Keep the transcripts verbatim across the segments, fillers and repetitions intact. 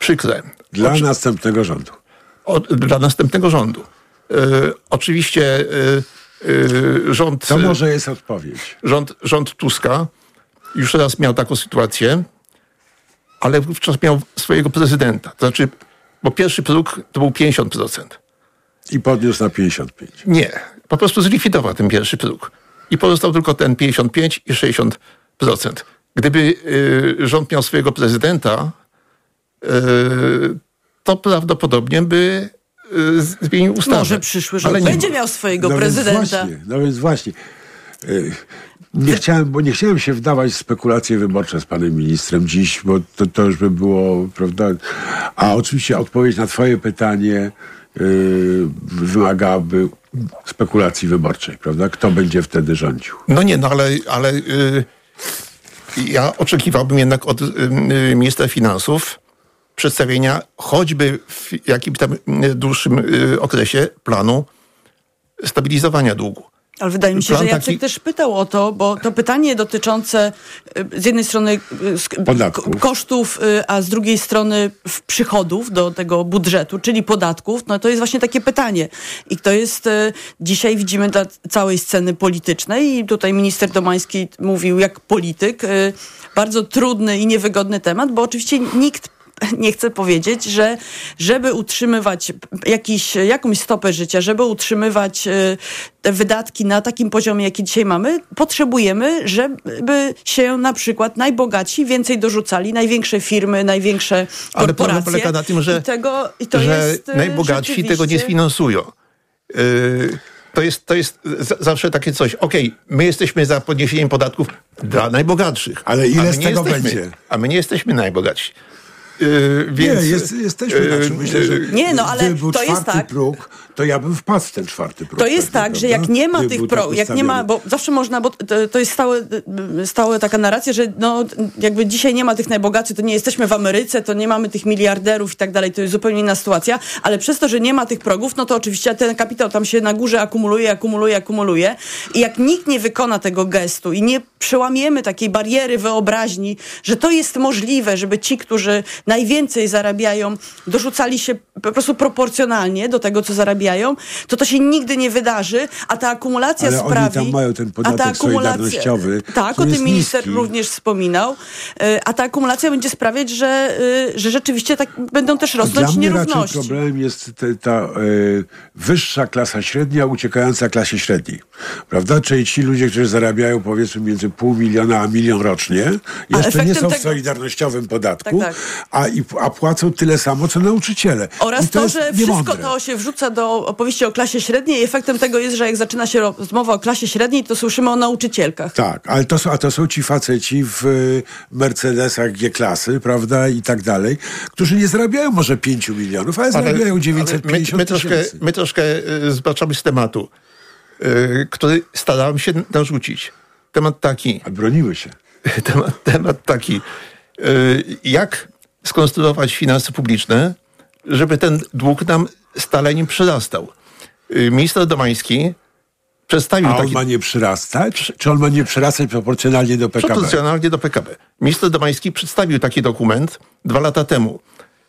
przykre. Dla Oczy... następnego rządu. O, dla następnego rządu. E, oczywiście e, e, rząd... To może jest odpowiedź. Rząd, rząd Tuska już raz miał taką sytuację, ale wówczas miał swojego prezydenta. To znaczy, bo pierwszy próg to był pięćdziesiąt procent. I podniósł na pięćdziesiąt pięć. Nie. Po prostu zlikwidował ten pierwszy próg. I pozostał tylko ten pięćdziesiąt pięć i sześćdziesiąt procent. Gdyby y, rząd miał swojego prezydenta, y, to prawdopodobnie by y, zmienił ustawę. Może przyszły rząd ale będzie miał swojego no prezydenta. Więc właśnie, no więc właśnie. Y, nie chciałem, bo nie chciałem się wdawać w spekulacje wyborcze z panem ministrem dziś, bo to, to już by było, prawda? A oczywiście odpowiedź na twoje pytanie y, wymagałaby spekulacji wyborczej, prawda? Kto będzie wtedy rządził? No nie, no ale, ale y, ja oczekiwałbym jednak od y, y, ministra finansów przedstawienia choćby w jakimś tam dłuższym y, okresie planu stabilizowania długu. Ale wydaje mi się, Plan że Jacek taki... też pytał o to, bo to pytanie dotyczące z jednej strony Podatków. kosztów, a z drugiej strony przychodów do tego budżetu, czyli podatków, no to jest właśnie takie pytanie. I to jest, dzisiaj widzimy dla całej sceny politycznej i tutaj minister Domański mówił jak polityk, bardzo trudny i niewygodny temat, bo oczywiście nikt nie chcę powiedzieć, że żeby utrzymywać jakiś, jakąś stopę życia, żeby utrzymywać y, te wydatki na takim poziomie, jaki dzisiaj mamy, potrzebujemy, żeby się na przykład najbogatsi więcej dorzucali, największe firmy, największe korporacje. Ale problem polega na tym, że, I tego, i to że jest, najbogatsi rzeczywiście... tego nie sfinansują. Yy, to jest, to jest z- zawsze takie coś, okej, okay, my jesteśmy za podniesieniem podatków dla najbogatszych. Ale ile a my z nie tego jesteśmy, będzie? A my nie jesteśmy najbogatsi. Yy, więc, nie, jest, jesteśmy. yy, Znaczy, myślę, że nie, no, ale gdyby był to jest czwarty tak. próg, to ja bym wpadł w ten czwarty próg. To jest pewnie, tak, że prawda? jak nie ma Gdyby tych był pro, tak jak nie ma, bo zawsze można, bo to, to jest stałe, stałe taka narracja, że no jakby dzisiaj nie ma tych najbogatszych, to nie jesteśmy w Ameryce, to nie mamy tych miliarderów i tak dalej, to jest zupełnie inna sytuacja, ale przez to, że nie ma tych progów, no to oczywiście ten kapitał tam się na górze akumuluje, akumuluje, akumuluje i jak nikt nie wykona tego gestu i nie przełamiemy takiej bariery wyobraźni, że to jest możliwe, żeby ci, którzy najwięcej zarabiają, dorzucali się po prostu proporcjonalnie do tego, co zarabiają, to to się nigdy nie wydarzy, a ta akumulacja Ale sprawi... oni tam mają ten podatek a ta akumulacja, solidarnościowy, tak, o tym jest minister niski. również wspominał, a ta akumulacja będzie sprawiać, że, że rzeczywiście tak będą też rosnąć Dla mnie nierówności. raczej problemem jest te, ta y, wyższa klasa średnia uciekająca klasie średniej. Prawda? Czyli ci ludzie, którzy zarabiają powiedzmy między pół miliona a milion rocznie, jeszcze nie są w tego... solidarnościowym podatku, tak, tak. A, i, a płacą tyle samo, co nauczyciele. Oraz I to, to, że jest wszystko niemądre. to się wrzuca do opowieści o klasie średniej i efektem tego jest, że jak zaczyna się rozmowa o klasie średniej, to słyszymy o nauczycielkach. Tak, ale to są, a to są ci faceci w y, Mercedesach G-klasy, prawda, i tak dalej, którzy nie zarabiają może pięciu milionów, ale, ale zarabiają dziewięćset pięćdziesiąt my, my troszkę, tysięcy. my troszkę y, zbaczamy z tematu, y, który starałem się narzucić. Temat taki. A broniły się. Temat, temat taki. Y, jak skonstruować finanse publiczne, żeby ten dług nam stale nim przyrastał. Y, minister Domański przedstawił A on taki... ma nie przyrastać? Czy on ma nie przyrastać proporcjonalnie do P K B? Proporcjonalnie do P K B. Minister Domański przedstawił taki dokument dwa lata temu.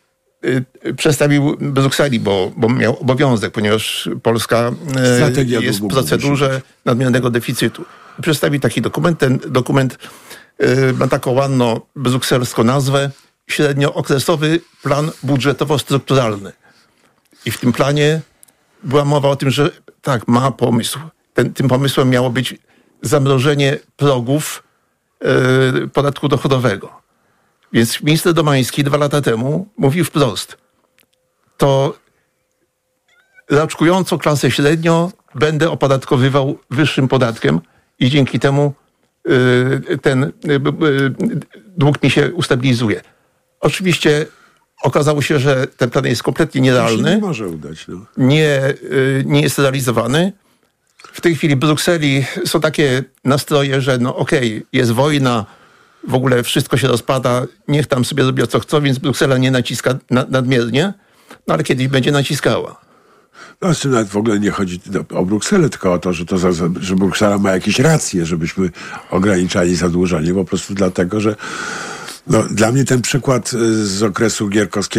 Yy, przedstawił w Brukseli, bo, bo miał obowiązek, ponieważ Polska yy, jest w procedurze nadmiernego deficytu. Przedstawił taki dokument. Ten dokument yy, ma taką ładną brukselską nazwę średniookresowy plan budżetowo-strukturalny. I w tym planie była mowa o tym, że tak, ma pomysł. Ten, tym pomysłem miało być zamrożenie progów yy, podatku dochodowego. Więc minister Domański dwa lata temu mówił wprost, to raczkującą klasę średnią będę opodatkowywał wyższym podatkiem i dzięki temu yy, ten yy, yy, dług mi się ustabilizuje. Oczywiście okazało się, że ten plan jest kompletnie nierealny. To się nie może udać. No. Nie, yy, nie jest realizowany. W tej chwili w Brukseli są takie nastroje, że no okej, okay, jest wojna, w ogóle wszystko się rozpada, niech tam sobie robią co chcą, więc Bruksela nie naciska na, nadmiernie, no ale kiedyś będzie naciskała. No, z tym nawet w ogóle nie chodzi o Brukselę, tylko o to, że, to, że Bruksela ma jakieś racje, żebyśmy ograniczali zadłużenie, po prostu dlatego, że no, dla mnie ten przykład z okresu Gierkowskiego